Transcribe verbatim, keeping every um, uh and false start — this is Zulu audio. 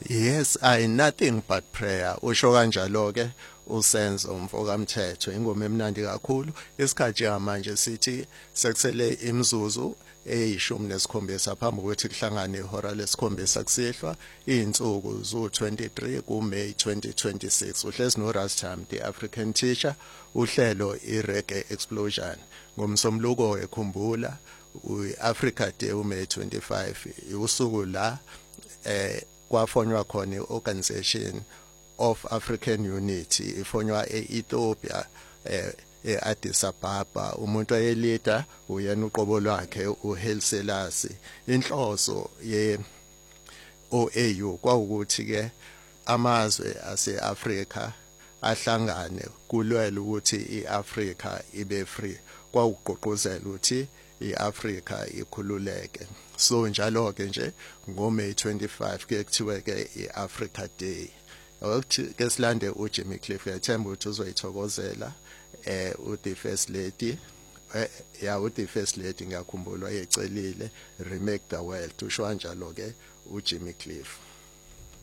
Yes, I nothing but prayer. Usho kanjalo ke usenzo umfokamthetho ingoma emnandi kakhulu. Isikhathi manje sithi sekusele imzuzu eyishumi nesikhombisa phambi kokuthi kuhlangane ihora lesikhombisa kusihlwa izinsuku zo twenty-three ku May twenty twenty-six. Uhlezi no Rastam the African teacher uhlelo iReggae Explosion. Ngomsombuluko ekhumbula uAfrica Day uMay twenty-five usuku la eh kwafonywa khona iorganization of African Unity ifonywa eEthiopia eh eAddis Ababa umuntu ayelida uyena uqobo lwakhe uHaile Selassie. Inhloso ye O A U kwawukuthi ke amazwe aseAfrika ahlangane kulwela ukuthi iAfrika ibe free kwawugqugquzela ukuthi iAfrika ikhululeke. So njalo ke nje ngo May twenty-five ke kuthiwe ke iAfrica Day. Awuthi ke silande uJimmy Cliff yathemba ukuthi uzoyithokozela eh uThe First Lady eh ya uThe First Lady ngiyakhumbula ecelile Remake the World usho kanjalo ke uJimmy Cliff.